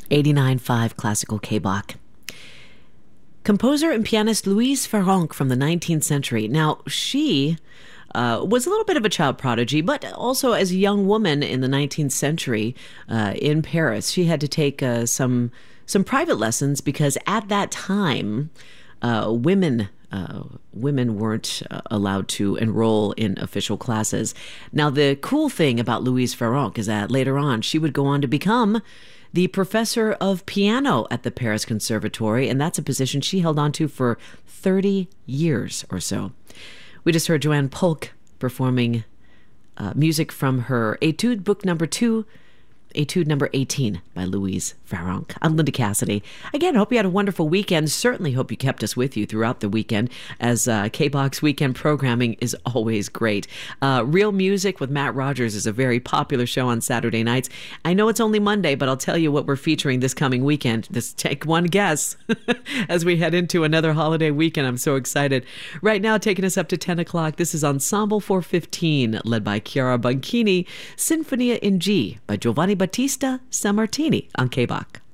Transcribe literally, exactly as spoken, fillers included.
eighty-nine point five Classical K-Bach. Composer and pianist Louise Farrenc from the nineteenth century. Now, she uh, was a little bit of a child prodigy, but also as a young woman in the nineteenth century uh, in Paris, she had to take uh, some some private lessons because at that time, uh, women uh, women weren't uh, allowed to enroll in official classes. Now, the cool thing about Louise Farrenc is that later on, she would go on to become the professor of piano at the Paris Conservatory, and that's a position she held on to for thirty years or so. We just heard Joanne Polk performing uh, music from her Etude Book Number Two, Etude Number eighteen by Louise Farrenc. I'm Linda Cassidy. Again, hope you had a wonderful weekend. Certainly hope you kept us with you throughout the weekend, as uh, K-Bach's weekend programming is always great. Uh, Real Music with Matt Rogers is a very popular show on Saturday nights. I know it's only Monday, but I'll tell you what we're featuring this coming weekend. Just take one guess as we head into another holiday weekend. I'm so excited. Right now, taking us up to ten o'clock, this is Ensemble four fifteen, led by Chiara Banchini, Sinfonia in G by Giovanni Battista Sammartini on K-Bach.